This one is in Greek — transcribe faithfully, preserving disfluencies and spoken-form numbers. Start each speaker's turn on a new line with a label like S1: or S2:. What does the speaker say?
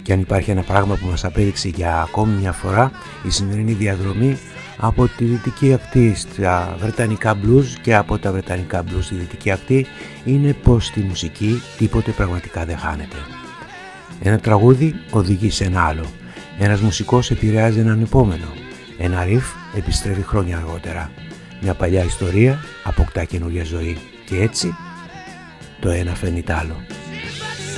S1: Και αν υπάρχει ένα πράγμα που μας απέδειξε για ακόμη μια φορά η σημερινή διαδρομή από τη δυτική ακτή στα βρετανικά blues και από τα βρετανικά blues στη δυτική ακτή, είναι πως στη μουσική τίποτε πραγματικά δεν χάνεται. Ένα τραγούδι οδηγεί σε ένα άλλο. Ένας μουσικός επηρεάζει έναν επόμενο. Ένα ριφ επιστρέφει χρόνια αργότερα. Μια παλιά ιστορία αποκτά καινούργια ζωή. Και έτσι το ένα φέρνει τ' άλλο.